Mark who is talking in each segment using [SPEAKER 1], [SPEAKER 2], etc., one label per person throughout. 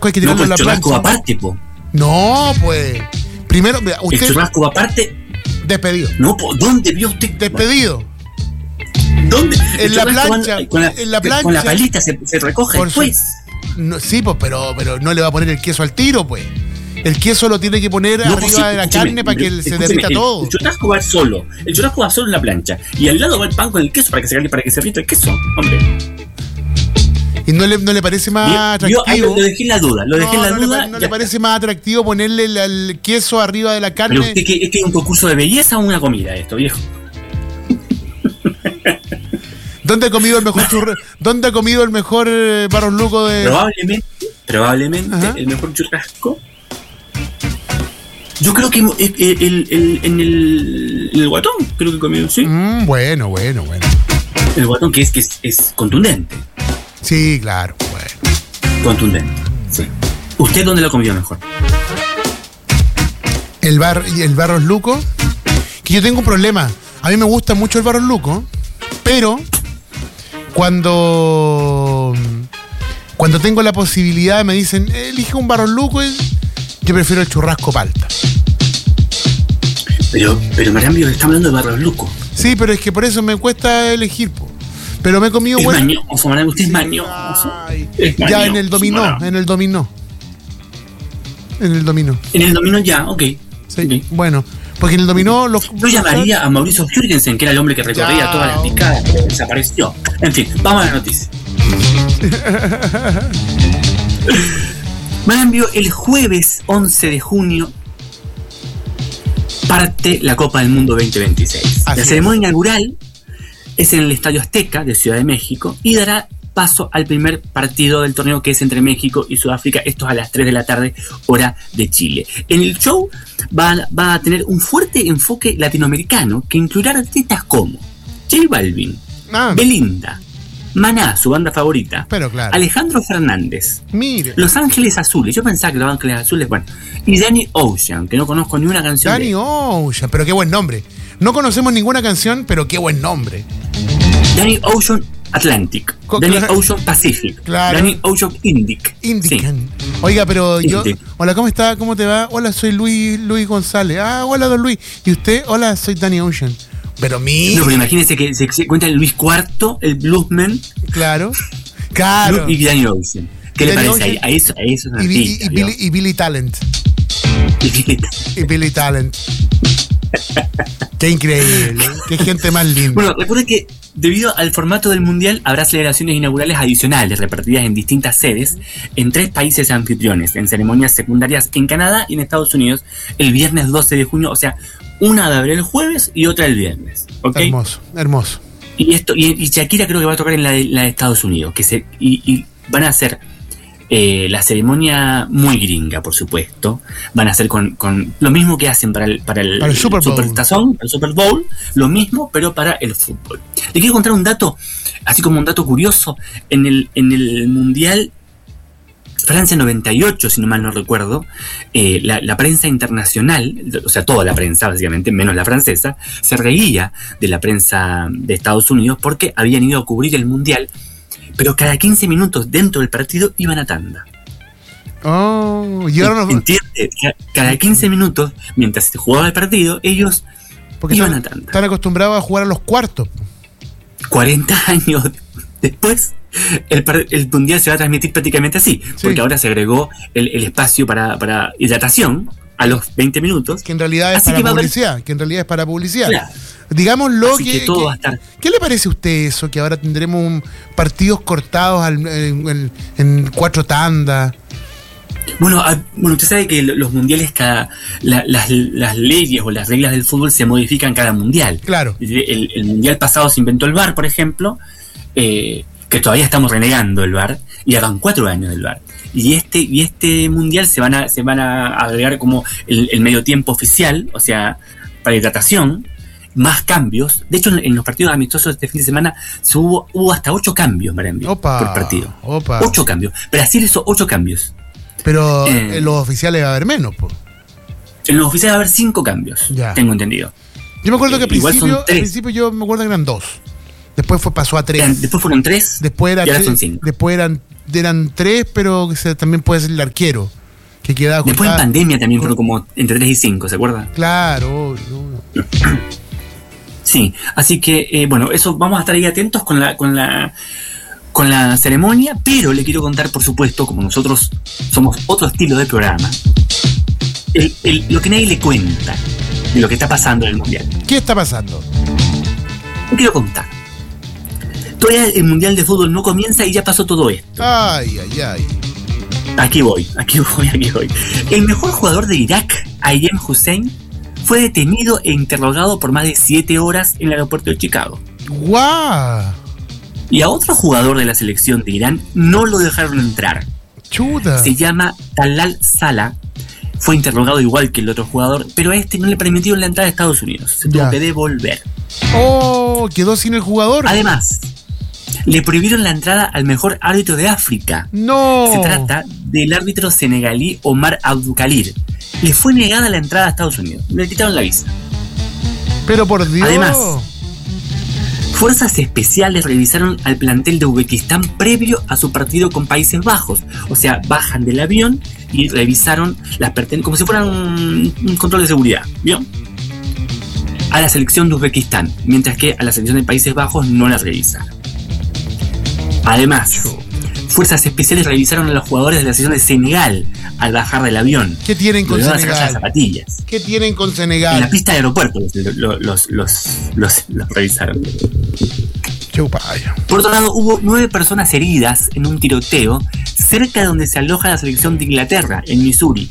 [SPEAKER 1] churrasco hay que tirarlo en la plancha.
[SPEAKER 2] El churrasco va aparte, po.
[SPEAKER 1] No, pues. Primero, usted.
[SPEAKER 2] El churrasco va aparte.
[SPEAKER 1] Despedido.
[SPEAKER 2] No, po, ¿dónde vio usted?
[SPEAKER 1] Despedido.
[SPEAKER 2] ¿Dónde?
[SPEAKER 1] En la plancha. En la plancha.
[SPEAKER 2] Con la palita se recoge después.
[SPEAKER 1] No, sí, pues, pero no le va a poner el queso al tiro, pues. El queso lo tiene que poner arriba de la carne para que se derrita todo.
[SPEAKER 2] El churrasco va solo. El churrasco va solo en la plancha. Y al lado va el pan con el queso para que se derrita el queso, hombre.
[SPEAKER 1] ¿Y no le parece más atractivo?
[SPEAKER 2] Lo dejé en la duda.
[SPEAKER 1] ¿No le parece más atractivo ponerle el queso arriba de la carne?
[SPEAKER 2] Pero usted, ¿es que es un concurso de belleza o una comida esto, viejo?
[SPEAKER 1] ¿Dónde ha comido el mejor ¿Dónde ha comido el mejor Barros Luco de...?
[SPEAKER 2] Probablemente el mejor churrasco. Yo creo que en el Guatón, creo que comió, sí.
[SPEAKER 1] Bueno.
[SPEAKER 2] El Guatón que es contundente.
[SPEAKER 1] Sí, claro, bueno.
[SPEAKER 2] Contundente, sí. ¿Usted dónde lo comió mejor?
[SPEAKER 1] El Barros Luco, que yo tengo un problema. A mí me gusta mucho el Barros Luco, pero cuando tengo la posibilidad me dicen, elige un Barros Luco, yo prefiero el churrasco palta.
[SPEAKER 2] Pero Marambio, está hablando de Barros Luco.
[SPEAKER 1] Sí, pero es que por eso me cuesta elegir, po. Pero me he comido
[SPEAKER 2] bueno. Mañoso, Marambio, usted es mañoso.
[SPEAKER 1] Ya en el dominó. En el dominó
[SPEAKER 2] ya, ok.
[SPEAKER 1] Sí, okay. Bueno, porque en el dominó
[SPEAKER 2] yo llamaría a Mauricio Jürgensen, que era el hombre que recorría todas las picadas, que desapareció. En fin, vamos a la noticia. Marambio, el jueves 11 de junio parte la Copa del Mundo 2026. La ceremonia inaugural es en el Estadio Azteca de Ciudad de México y dará paso al primer partido del torneo, que es entre México y Sudáfrica. Esto es a las 3 de la tarde, hora de Chile. En el show va a tener un fuerte enfoque latinoamericano que incluirá artistas como J Balvin, Belinda, Maná, su banda favorita,
[SPEAKER 1] pero claro,
[SPEAKER 2] Alejandro Fernández,
[SPEAKER 1] mire,
[SPEAKER 2] Los Ángeles Azules, yo pensaba que Los Ángeles Azules, bueno, y Danny Ocean, que no conozco ni una canción.
[SPEAKER 1] Danny Ocean, pero qué buen nombre. No conocemos ninguna canción, pero qué buen nombre.
[SPEAKER 2] Danny Ocean Atlantic, Danny Ocean Pacific,
[SPEAKER 1] claro.
[SPEAKER 2] Danny Ocean Indic.
[SPEAKER 1] Sí. Oiga, pero yo... Hola, ¿cómo está? ¿Cómo te va? Hola, soy Luis González. Hola, don Luis. ¿Y usted? Hola, soy Danny Ocean. Pero
[SPEAKER 2] No, pero imagínese que se cuenta el Luis IV, el bluesman.
[SPEAKER 1] Claro.
[SPEAKER 2] Y Danny Ocean. ¿Qué Danny le parece? A eso es una artista,
[SPEAKER 1] y Billy Talent. Y Billy Talent. Qué increíble, qué gente más linda.
[SPEAKER 2] Bueno, recuerden que debido al formato del Mundial habrá celebraciones inaugurales adicionales repartidas en distintas sedes en 3 países anfitriones, en ceremonias secundarias en Canadá y en Estados Unidos el viernes 12 de junio, o sea, una de haber el jueves y otra el viernes. ¿Okay?
[SPEAKER 1] Hermoso.
[SPEAKER 2] Y Shakira creo que va a tocar en la de Estados Unidos, y van a hacer la ceremonia muy gringa, por supuesto. Van a hacer con lo mismo que hacen para el
[SPEAKER 1] Super Bowl.
[SPEAKER 2] Supertazón, el Super Bowl, lo mismo, pero para el fútbol. Le quiero contar un dato, así como un dato curioso. En el Mundial Francia 98, si no mal no recuerdo, la prensa internacional, o sea, toda la prensa, básicamente, menos la francesa, se reía de la prensa de Estados Unidos porque habían ido a cubrir el Mundial, pero cada 15 minutos dentro del partido iban a tanda. ¿Entiendes? Cada 15 minutos, mientras se jugaba el partido, ellos iban a tanda.
[SPEAKER 1] Están acostumbrados a jugar a los cuartos.
[SPEAKER 2] 40 años después, el Mundial se va a transmitir prácticamente así, porque ahora se agregó el espacio para hidratación a los 20 minutos.
[SPEAKER 1] Que en realidad es para publicidad. Claro. Digámoslo que todo va a estar. ¿Qué le parece a usted eso? Que ahora tendremos partidos cortados en 4 tandas.
[SPEAKER 2] Bueno, usted sabe que los mundiales, las leyes o las reglas del fútbol se modifican cada mundial.
[SPEAKER 1] Claro.
[SPEAKER 2] El mundial pasado se inventó el VAR, por ejemplo, que todavía estamos renegando el VAR, y ya van 4 años del VAR. Y este mundial se van a agregar como el medio tiempo oficial, o sea, para hidratación, más cambios. De hecho, en los partidos amistosos de este fin de semana hubo hasta 8 cambios, por partido. 8 cambios. Brasil hizo 8 cambios.
[SPEAKER 1] Pero en los oficiales va a haber menos, po.
[SPEAKER 2] En los oficiales va a haber 5 cambios, tengo entendido.
[SPEAKER 1] Yo me acuerdo que al principio yo me acuerdo que eran 2. Después pasó a 3.
[SPEAKER 2] Después fueron 3.
[SPEAKER 1] Después
[SPEAKER 2] y ahora son 5.
[SPEAKER 1] Después eran eran 3, pero también puede ser el arquero. Que quedaba
[SPEAKER 2] después en pandemia también fueron como entre 3 y 5, ¿se acuerda?
[SPEAKER 1] Claro.
[SPEAKER 2] Sí, así que, bueno, eso vamos a estar ahí atentos con la ceremonia, pero le quiero contar, por supuesto, como nosotros somos otro estilo de programa, lo que nadie le cuenta de lo que está pasando en el Mundial.
[SPEAKER 1] ¿Qué está pasando?
[SPEAKER 2] Le quiero contar. Todavía el Mundial de Fútbol no comienza y ya pasó todo esto.
[SPEAKER 1] Ay.
[SPEAKER 2] Aquí voy. El mejor jugador de Irak, Ayem Hussein, fue detenido e interrogado por más de 7 horas en el aeropuerto de Chicago.
[SPEAKER 1] ¡Guau!
[SPEAKER 2] Y a otro jugador de la selección de Irán no lo dejaron entrar.
[SPEAKER 1] ¡Chuta!
[SPEAKER 2] Se llama Talal Salah. Fue interrogado igual que el otro jugador, pero a este no le permitieron la entrada a Estados Unidos. Se tuvo que devolver.
[SPEAKER 1] ¡Oh! Quedó sin el jugador.
[SPEAKER 2] Además, le prohibieron la entrada al mejor árbitro de África.
[SPEAKER 1] ¡No!
[SPEAKER 2] Se trata del árbitro senegalí Omar Abdulkadir. Le fue negada la entrada a Estados Unidos. Le quitaron la visa.
[SPEAKER 1] Pero por Dios.
[SPEAKER 2] Además, fuerzas especiales revisaron al plantel de Uzbekistán previo a su partido con Países Bajos. O sea, bajan del avión y revisaron las pertenencias como si fueran un control de seguridad. ¿Vio? A la selección de Uzbekistán, mientras que a la selección de Países Bajos no la revisaron. Además, fuerzas especiales revisaron a los jugadores de la selección de Senegal al bajar del avión.
[SPEAKER 1] ¿Qué tienen con Senegal?
[SPEAKER 2] Las zapatillas.
[SPEAKER 1] ¿Qué tienen con Senegal?
[SPEAKER 2] En la pista de aeropuerto los revisaron. Por otro lado, hubo 9 personas heridas en un tiroteo cerca de donde se aloja la selección de Inglaterra, en Missouri.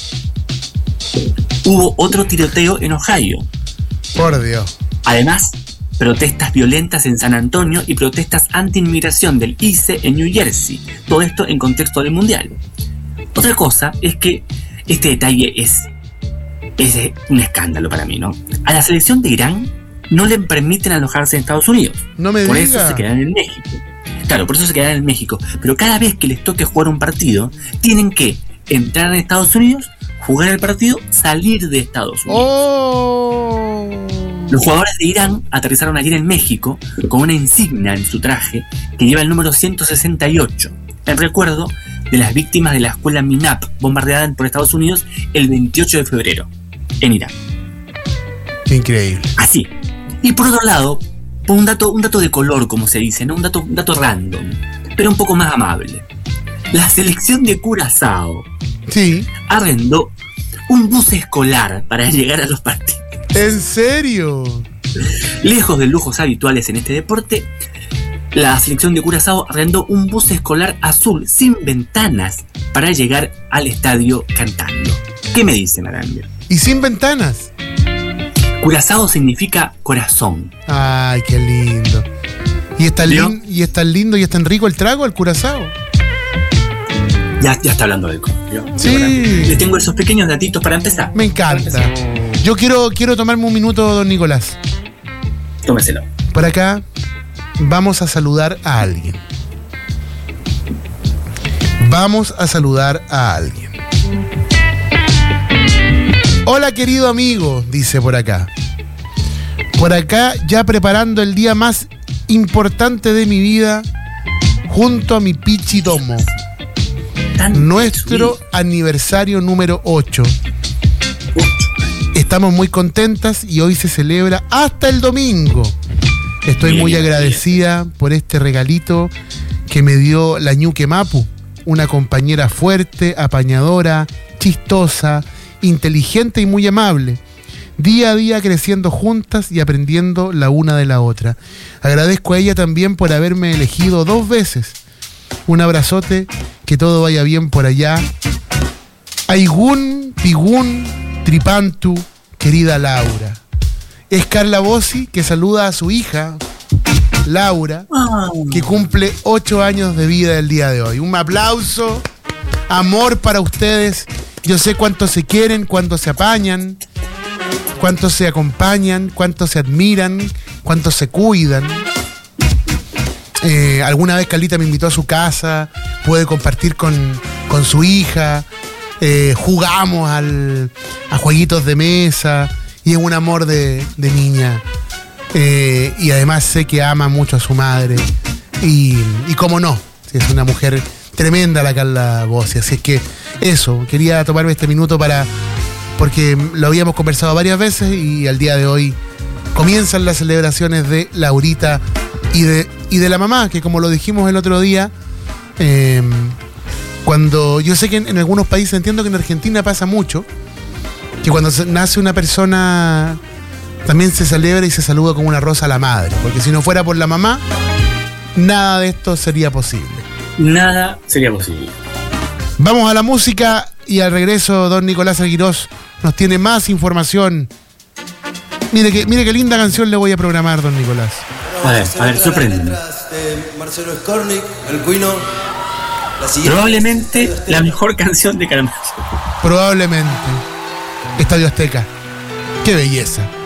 [SPEAKER 2] Hubo otro tiroteo en Ohio.
[SPEAKER 1] Por Dios.
[SPEAKER 2] Además, protestas violentas en San Antonio y protestas anti-inmigración del ICE en New Jersey. Todo esto en contexto del Mundial. Otra cosa es que este detalle es un escándalo para mí, ¿no? A la selección de Irán no le permiten alojarse en Estados Unidos.
[SPEAKER 1] No me
[SPEAKER 2] por
[SPEAKER 1] diga.
[SPEAKER 2] Eso se quedan en México. Claro, por eso se quedan en México. Pero cada vez que les toque jugar un partido, tienen que entrar en Estados Unidos, jugar el partido, salir de Estados Unidos.
[SPEAKER 1] ¡Oh!
[SPEAKER 2] Los jugadores de Irán aterrizaron ayer en México con una insignia en su traje que lleva el número 168, en recuerdo de las víctimas de la escuela Minap, bombardeada por Estados Unidos el 28 de febrero, en Irán.
[SPEAKER 1] Qué increíble.
[SPEAKER 2] Así. Y por otro lado, un dato de color, como se dice, ¿no? Un dato random, pero un poco más amable. La selección de Curazao arrendó un bus escolar para llegar a los partidos.
[SPEAKER 1] ¿En serio?
[SPEAKER 2] Lejos de lujos habituales en este deporte, la selección de Curazao arrendó un bus escolar azul sin ventanas para llegar al estadio cantando. ¿Qué me dice, Marambia?
[SPEAKER 1] ¿Y sin ventanas?
[SPEAKER 2] Curazao significa corazón.
[SPEAKER 1] Ay, qué lindo. ¿Y es tan lindo y es tan rico el trago, el Curazao?
[SPEAKER 2] Ya está hablando de él.
[SPEAKER 1] Sí.
[SPEAKER 2] Le tengo esos pequeños datitos para empezar.
[SPEAKER 1] Me encanta. Yo quiero tomarme un minuto, don Nicolás.
[SPEAKER 2] Tómeselo.
[SPEAKER 1] Por acá vamos a saludar a alguien. Hola, querido amigo, dice por acá. Por acá ya preparando el día más importante de mi vida junto a mi Pichi Tomo. Nuestro aniversario número 8. Estamos muy contentas y hoy se celebra hasta el domingo. Estoy muy agradecida por este regalito que me dio la Ñuque Mapu, una compañera fuerte, apañadora, chistosa, inteligente y muy amable. Día a día creciendo juntas y aprendiendo la una de la otra. Agradezco a ella también por haberme elegido 2 veces. Un abrazote, que todo vaya bien por allá. Aigun, Pigun, Tripantu, querida Laura. Es Carla Bossi, que saluda a su hija, Laura, que cumple 8 años de vida el día de hoy. Un aplauso, amor para ustedes. Yo sé cuánto se quieren, cuánto se apañan, cuánto se acompañan, cuánto se admiran, cuánto se cuidan. Alguna vez Carlita me invitó a su casa, pude compartir con su hija, jugamos a jueguitos de mesa y es un amor de niña. Y además sé que ama mucho a su madre y cómo no, si es una mujer tremenda la Carla Bossi. Así es que eso, quería tomarme este minuto porque lo habíamos conversado varias veces y al día de hoy comienzan las celebraciones de Laurita y de la mamá, que como lo dijimos el otro día, cuando yo sé que en algunos países, entiendo que en Argentina pasa mucho, que cuando nace una persona también se celebra y se saluda con una rosa a la madre, porque si no fuera por la mamá, nada de esto sería posible.
[SPEAKER 2] Nada sería posible.
[SPEAKER 1] Vamos a la música y al regreso don Nicolás Aguirós nos tiene más información. Mire qué linda canción le voy a programar, don Nicolás.
[SPEAKER 2] A ver, sorprende.
[SPEAKER 3] Marcelo Skornik, El Cuino.
[SPEAKER 2] Probablemente la mejor canción de Caramelo.
[SPEAKER 1] Probablemente. Estadio Azteca. Qué belleza.